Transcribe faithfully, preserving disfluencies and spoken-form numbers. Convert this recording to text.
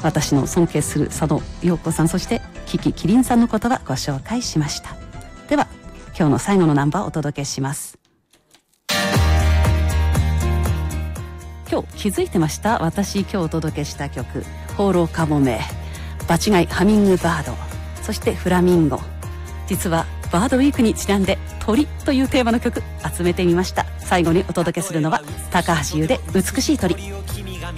私の尊敬する佐渡陽子さん、そしてキキキリンさんの言葉ご紹介しました。では今日の最後のナンバーをお届けします。今日気づいてました？私今日お届けした曲、放浪かもめ、場違いハミングバード、そしてフラミンゴ。実はバードウィークにちなんで鳥というテーマの曲集めてみました。最後にお届けするのは高橋優で美しい鳥。